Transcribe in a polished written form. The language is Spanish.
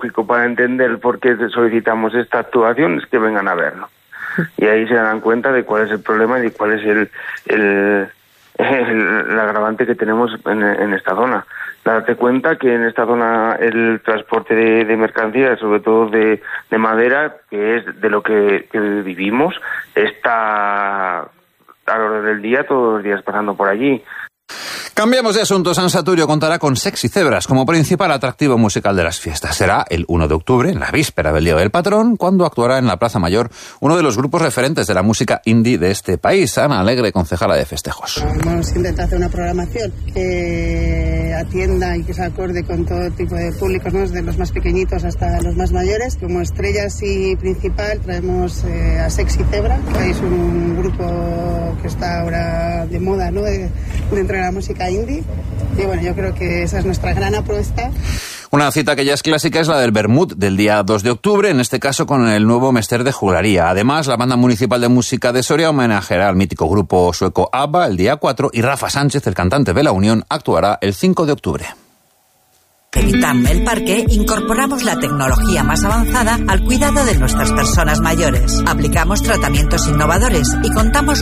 para entender por qué solicitamos esta actuación es que vengan a verlo. Y ahí se dan cuenta de cuál es el problema y de cuál es el agravante que tenemos en esta zona. Date cuenta que en esta zona el transporte de mercancías, sobre todo de madera, que es de lo que vivimos, está a la hora del día, todos los días pasando por allí. Cambiamos de asunto. San Saturio contará con Sexy Zebras como principal atractivo musical de las fiestas. Será el 1 de octubre, en la víspera del Día del Patrón, cuando actuará en la Plaza Mayor uno de los grupos referentes de la música indie de este país. Ana Alegre, concejala de festejos. Hemos intentado hacer una programación que atienda y que se acorde con todo tipo de públicos, ¿no? Desde los más pequeñitos hasta los más mayores. Como estrellas y principal traemos a Sexy Zebra, que es un grupo que está ahora de moda, ¿no? Dentro de la música indie. Y bueno, yo creo que esa es nuestra gran apuesta. Una cita que ya es clásica es la del Bermud del día 2 de octubre, en este caso con el nuevo Mester de Juglaría. Además, la Banda Municipal de Música de Soria homenajeará al mítico grupo sueco ABBA el día 4 y Rafa Sánchez, el cantante de La Unión, actuará el 5 de octubre. En ITAM El Parque incorporamos la tecnología más avanzada al cuidado de nuestras personas mayores. Aplicamos tratamientos innovadores y contamos